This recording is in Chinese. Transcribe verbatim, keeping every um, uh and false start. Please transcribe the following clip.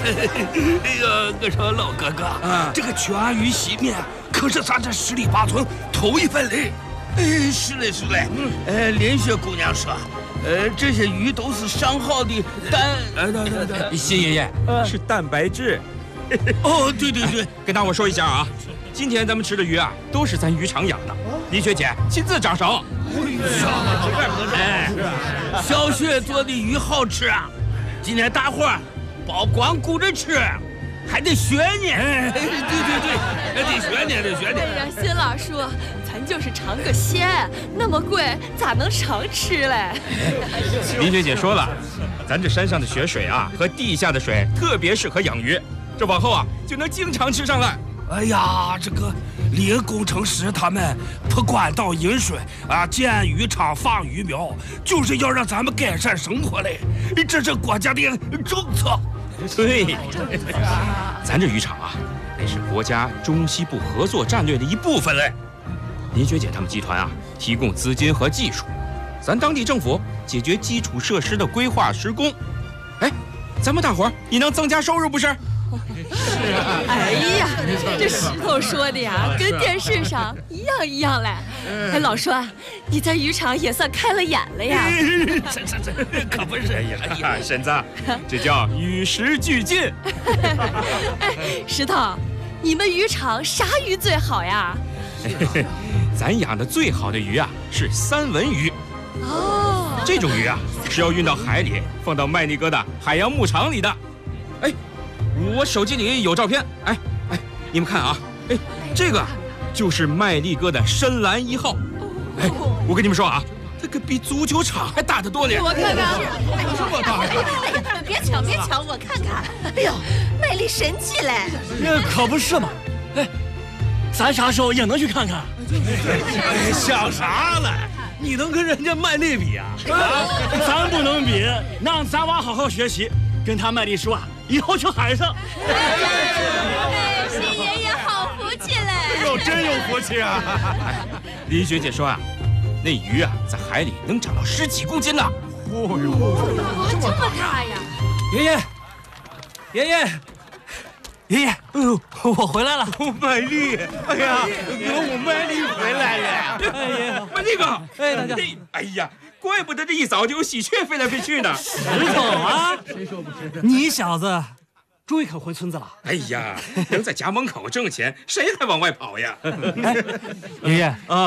哎呀，我说老哥哥，啊、这个全鱼洗面可是咱这十里八村头一份嘞。哎，是嘞是嘞。嗯，呃，林雪姑娘说，呃，这些鱼都是上好的蛋。哎，对对对， 谢爷爷，是蛋白质。 哦，对对对， 跟大伙说一下啊，今天咱们吃的鱼啊，都是咱渔场养的，李雪姐亲自掌手。 哎，小雪做的鱼好吃啊！今天大伙儿别光顾着吃，还得学呢。哎，对对对，还得学呢，得学呢。 哎呀，辛老叔，咱就是尝个鲜，那么贵咋能常吃嘞？ 林学姐说了，咱这山上的雪水啊和地下的水特别适合养鱼，这往后啊就能经常吃上来。 哎呀，这个林工程师他们铺管道引水啊，建渔场放鱼苗，就是要让咱们改善生活嘞。这是国家的政策。 对，咱这渔场啊，那是国家中西部合作战略的一部分嘞。林学姐他们集团啊，提供资金和技术，咱当地政府解决基础设施的规划施工。哎，咱们大伙儿也能增加收入，不是？ 是啊，哎呀，这石头说的呀，跟电视上一样一样嘞。哎，老栓，你在渔场也算开了眼了呀。 这这这可不是。 哎呀，婶子，这叫与时俱进。 哎，石头，你们渔场啥鱼最好呀？ 咱养的最好的鱼啊是三文鱼。 哦， 这种鱼啊是要运到海里，放到麦力哥的海洋牧场里的。哎。我手机里有照片，哎哎，你们看啊，哎，这个就是麦力哥的深蓝一号。哎，我跟你们说啊，这个比足球场还大得多呢。 我看看， 哎，这么大呀！哎，别抢别抢，我看看。哎呦，卖力神气嘞！ 那可不是嘛。哎，咱啥时候也能去看看？ 哎，想啥了？你能跟人家麦力比啊？ 咱不能比，让咱娃好好学习，跟他麦力说啊。以后去海上。 哎，新爷爷好福气嘞！ 哟，真有福气啊！ 林学姐说啊，那鱼啊在海里能长到十几公斤呢。 哦呦，这么大呀！ 爷爷，爷爷，爷爷，哎呦，我回来了。 麦力，哎呀，哥，我麦力回来了。 哎呀， 麦力哥， 哎大家， 哎呀。怪不得这一早就有喜鹊飞来飞去呢。 石头啊，谁说不是？你小子终于肯回村子了。 哎呀，能在家门口挣钱，谁还往外跑呀？ 哎，爷爷啊。